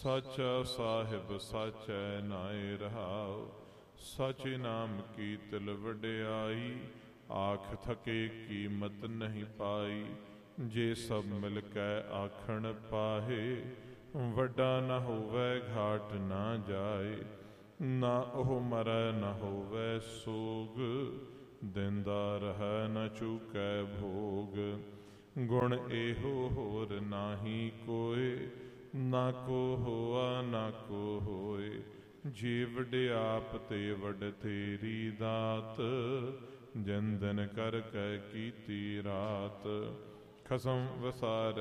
ਸਾਚਾ ਸਾਹਿਬ ਸਾਚੈ ਨਾਇ ਰਹਾਉ। ਸਾਚੇ ਨਾਮ ਕੀ ਤਿਲ ਵਡਿਆਈ, ਆਖ ਥਕੇ ਕੀਮਤ ਨਹੀਂ ਪਾਈ। ਜੇ ਸਭ ਮਿਲ ਕੈ ਆਖਣ ਪਾਹੇ, ਵੱਡਾ ਨਾ ਹੋਵੈ ਘਾਟ ਨਾ ਜਾਏ। ਨਾ ਉਹ ਮਰੈ ਨਾ ਹੋਵੈ ਸੋਗ, ਦਿੰਦਾ ਰਹਿ ਨ ਚੁਕੈ ਭੋਗ। ਗੁਣ ਇਹੋ ਹੋਰ ਨਾਹੀ ਕੋਇ, ਨਾ ਕੋ ਹੋਆ ਨਾ ਕੋ ਹੋਏ। ਜੇ ਵਡਿਆਪ ਤੇ ਵਡ ਤੇਰੀ ਦਾਤ, ਜਿਨ ਦਿਨ ਕਰ ਕੈ ਕੀਤੀ ਰਾਤ। ਖਸਮ ਵਸਾਰ